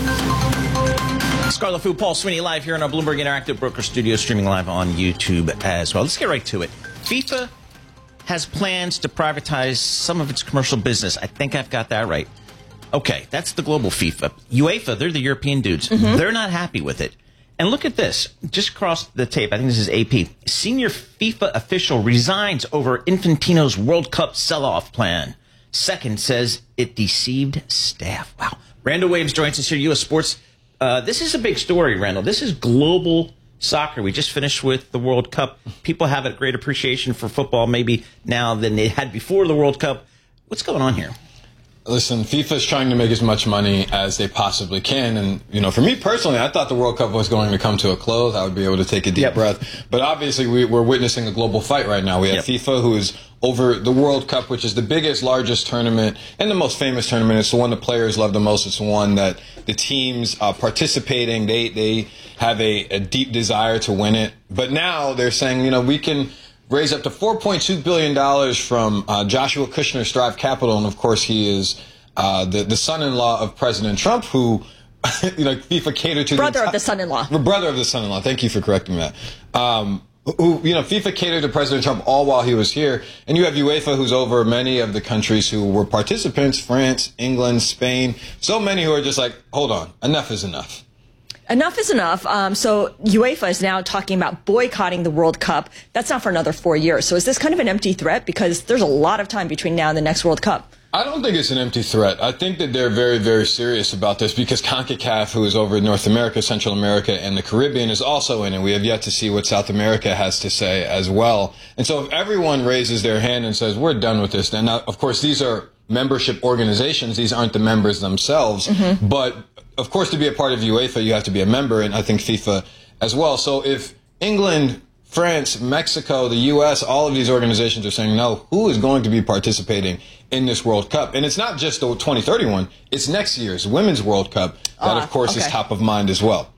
Scarlett Fu, Paul Sweeney, live here in our Bloomberg Interactive Broker Studio, streaming live on YouTube as well. Let's get right to it. FIFA has plans to privatize some of its commercial business. I think I've got that right. Okay, that's the global FIFA. UEFA, they're the European dudes. Mm-hmm. They're not happy with it. And look at this. Just across the tape, I think this is AP. Senior FIFA official resigns over Infantino's World Cup sell-off plan. Second says it deceived staff. Wow. Randall Williams joins us here, U.S. Sports. This is a big story, Randall. This is global soccer. We just finished with the World Cup. People have a great appreciation for football maybe now than they had before the World Cup. What's going on here? Listen, FIFA is trying to make as much money as they possibly can. And, you know, for me personally, I thought the World Cup was going to come to a close. I would be able to take a deep breath. But obviously, we're witnessing a global fight right now. We have FIFA, who is over the World Cup, which is the biggest, largest tournament and the most famous tournament. It's the one the players love the most. It's the one that the teams participating, they have a deep desire to win it. But now they're saying, you know, we can raise up to $4.2 billion from Joshua Kushner, Strive Capital. And, of course, he is the son-in-law of President Trump, who, you know, FIFA catered to. Brother of the son-in-law. Brother of the son-in-law. Thank you for correcting that. Who, you know, FIFA catered to President Trump all while he was here. And you have UEFA, who's over many of the countries who were participants, France, England, Spain. So many who are just like, hold on, enough is enough. Enough is enough. So UEFA is now talking about boycotting the World Cup. That's not for another 4 years. So is this kind of an empty threat? Because there's a lot of time between now and the next World Cup. I don't think it's an empty threat. I think that they're very, very serious about this because CONCACAF, who is over North America, Central America, and the Caribbean, is also in it. We have yet to see what South America has to say as well. And so if everyone raises their hand and says, we're done with this, then, now, of course, these are membership organizations. These aren't the members themselves. Mm-hmm. But, of course, to be a part of UEFA, you have to be a member, and I think FIFA as well. So if England, France, Mexico, the U.S., all of these organizations are saying no, who is going to be participating in this World Cup? And it's not just the 2031, it's next year's Women's World Cup that, of course, is top of mind as well.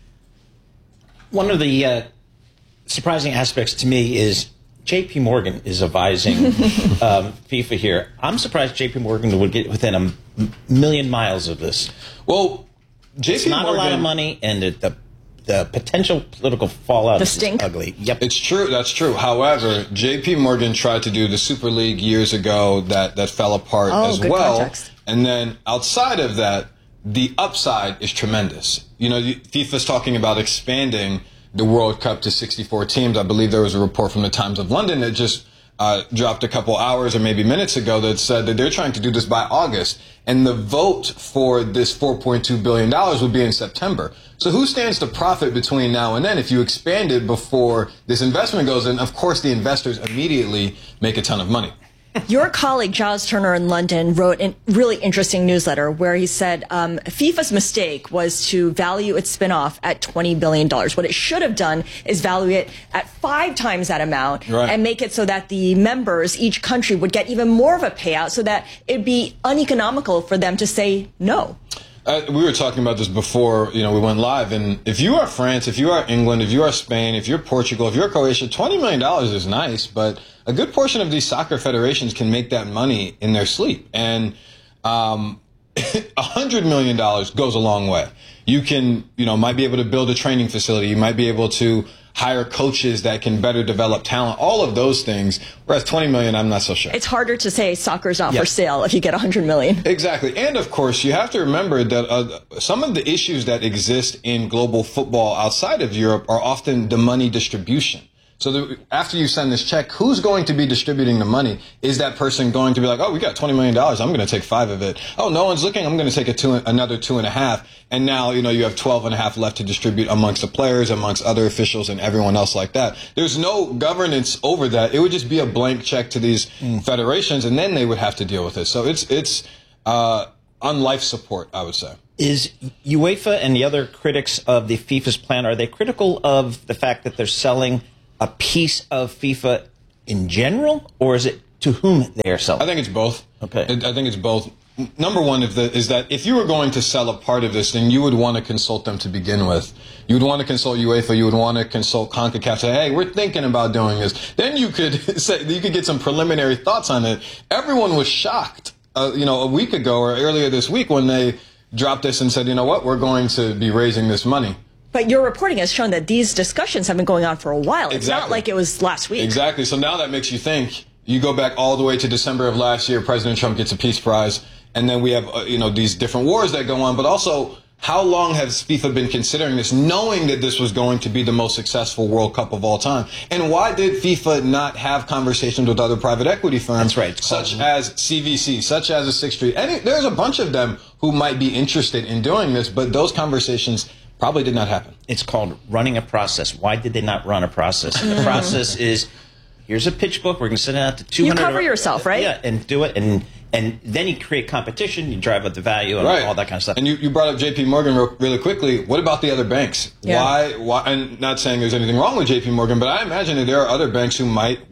One of the surprising aspects to me is J.P. Morgan is advising FIFA here. I'm surprised J.P. Morgan would get within a million miles of this. Well, it's not a lot of money, and the potential political fallout is ugly. Yep, it's true. That's true. However, J.P. Morgan tried to do the Super League years ago that fell apart as well. Context. And then outside of that, the upside is tremendous. You know, FIFA's talking about expanding the World Cup to 64 teams. I believe there was a report from the Times of London that just dropped a couple hours or maybe minutes ago that said that they're trying to do this by August. And the vote for this $4.2 billion would be in September. So who stands to profit between now and then? If you expand it before this investment goes in, of course, the investors immediately make a ton of money. Your colleague, Giles Turner in London, wrote a really interesting newsletter where he said FIFA's mistake was to value its spinoff at $20 billion. What it should have done is value it at 5 times that amount and make it so that the members, each country, would get even more of a payout so that it'd be uneconomical for them to say no. We were talking about this before, we went live. And if you are France, if you are England, if you are Spain, if you're Portugal, if you're Croatia, $20 million is nice, but a good portion of these soccer federations can make that money in their sleep. And $100 million goes a long way. You can, might be able to build a training facility. You might be able to hire coaches that can better develop talent, all of those things. Whereas 20 million, I'm not so sure. It's harder to say soccer's not for sale if you get 100 million. Exactly. And of course, you have to remember that some of the issues that exist in global football outside of Europe are often the money distribution. So after you send this check, who's going to be distributing the money? Is that person going to be like, oh, we got $20 million. I'm going to take 5 of it. Oh, no one's looking. I'm going to take another 2.5. And now, you have 12.5 left to distribute amongst the players, amongst other officials and everyone else like that. There's no governance over that. It would just be a blank check to these federations, and then they would have to deal with it. So it's on life support, I would say. Is UEFA and the other critics of the FIFA's plan, are they critical of the fact that they're selling a piece of FIFA in general, or is it to whom they are selling? I think it's both. Okay. I think it's both. Number one is that if you were going to sell a part of this, then you would want to consult them to begin with. You would want to consult UEFA. You would want to consult CONCACAF. Say, hey, we're thinking about doing this. Then you could get some preliminary thoughts on it. Everyone was shocked, a week ago or earlier this week when they dropped this and said, you know what, we're going to be raising this money. But your reporting has shown that these discussions have been going on for a while. It's not like it was last week. Exactly. So now that makes you think. You go back all the way to December of last year, President Trump gets a peace prize, and then we have, these different wars that go on. But also, how long has FIFA been considering this, knowing that this was going to be the most successful World Cup of all time? And why did FIFA not have conversations with other private equity firms, such as CVC, such as the Sixth Street? And there's a bunch of them who might be interested in doing this, but those conversations probably did not happen. It's called running a process. Why did they not run a process? The process is, here's a pitch book. We're going to send it out to 200. You cover yourself, right? Yeah, and do it. And then you create competition. You drive up the value and all that kind of stuff. And you brought up JP Morgan really quickly. What about the other banks? Yeah. Why? And not saying there's anything wrong with JP Morgan, but I imagine that there are other banks who might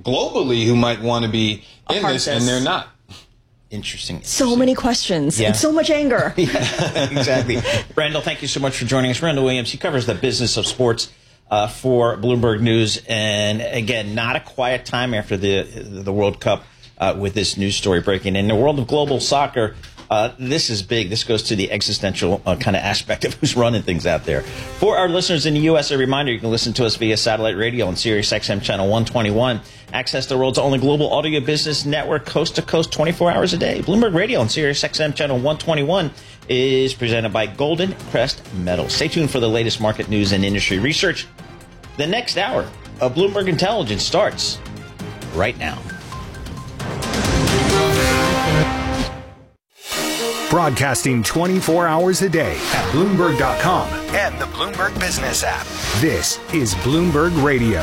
want to be in this, and they're not. Interesting. So many questions and so much anger. Exactly. Randall, thank you so much for joining us. Randall Williams, he covers the business of sports for Bloomberg News. And again, not a quiet time after the World Cup with this news story breaking. In the world of global soccer, this is big. This goes to the existential kind of aspect of who's running things out there. For our listeners in the U.S., a reminder, you can listen to us via satellite radio on Sirius XM Channel 121. Access the world's only global audio business network, coast to coast, 24 hours a day. Bloomberg Radio on Sirius XM Channel 121 is presented by Golden Crest Metals. Stay tuned for the latest market news and industry research. The next hour of Bloomberg Intelligence starts right now. Broadcasting 24 hours a day at Bloomberg.com and the Bloomberg Business app. This is Bloomberg Radio.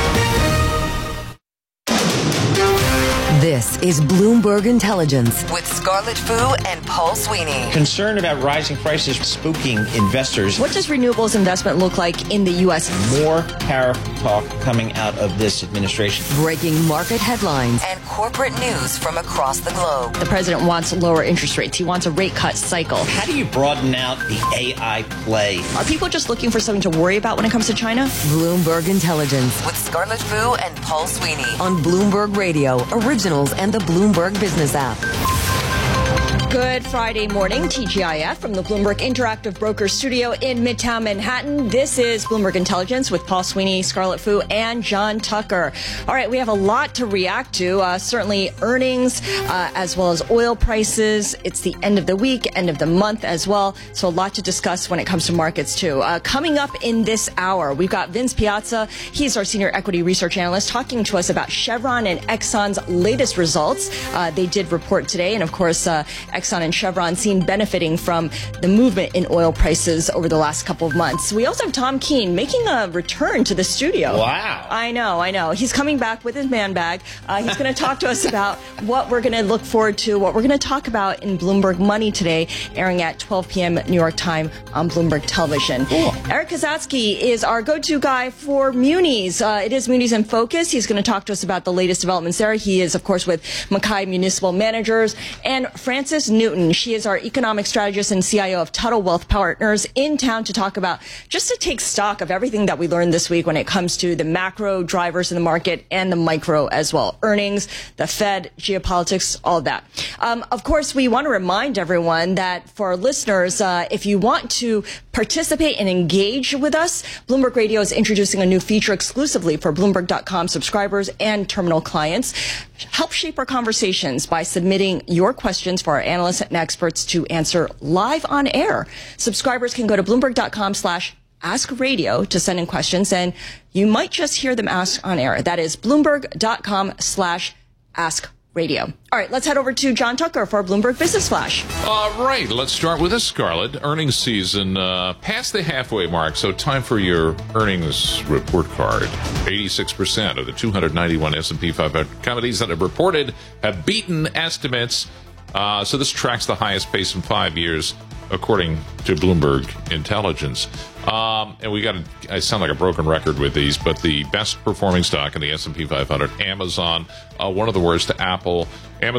This is Bloomberg Intelligence with Scarlett Fu and Paul Sweeney. Concern about rising prices spooking investors. What does renewables investment look like in the U.S.? More tariff talk coming out of this administration. Breaking market headlines and corporate news from across the globe. The president wants lower interest rates. He wants a rate cut cycle. How do you broaden out the AI play? Are people just looking for something to worry about when it comes to China? Bloomberg Intelligence with Scarlett Fu and Paul Sweeney on Bloomberg Radio, originals and the Bloomberg Business app. Good Friday morning, TGIF from the Bloomberg Interactive Brokers Studio in Midtown Manhattan. This is Bloomberg Intelligence with Paul Sweeney, Scarlet Fu, and John Tucker. All right, we have a lot to react to. Certainly earnings, as well as oil prices. It's the end of the week, end of the month as well. So a lot to discuss when it comes to markets too. Coming up in this hour, we've got Vince Piazza. He's our senior equity research analyst, talking to us about Chevron and Exxon's latest results. They did report today, and of course, Exxon and Chevron seen benefiting from the movement in oil prices over the last couple of months. We also have Tom Keene making a return to the studio. Wow. I know. He's coming back with his man bag. He's going to talk to us about what we're going to look forward to, what we're going to talk about in Bloomberg Money today, airing at 12 p.m. New York time on Bloomberg Television. Cool. Eric Kazatsky is our go-to guy for Munis. It is Munis in Focus. He's going to talk to us about the latest developments there. He is, of course, with Mackay Municipal Managers. And Frances Newton, she is our economic strategist and CIO of Tuttle Wealth Partners, in town to talk about, just to take stock of everything that we learned this week when it comes to the macro drivers in the market and the micro as well. Earnings, the Fed, geopolitics, all of that. Of course, we want to remind everyone that for our listeners, if you want to participate and engage with us, Bloomberg Radio is introducing a new feature exclusively for Bloomberg.com subscribers and terminal clients. Help shape our conversations by submitting your questions for our analysts and experts to answer live on air. Subscribers can go to Bloomberg.com/AskRadio to send in questions, and you might just hear them asked on air. That is Bloomberg.com/AskRadio. All right, let's head over to John Tucker for Bloomberg Business Flash. All right, let's start with this, Scarlett. Earnings season past the halfway mark, so time for your earnings report card. 86% of the 291 S&P 500 companies that have reported have beaten estimates. So this tracks the highest pace in 5 years, according to Bloomberg Intelligence. And I sound like a broken record with these, but the best performing stock in the S&P 500, Amazon, one of the worst, Apple. Amazon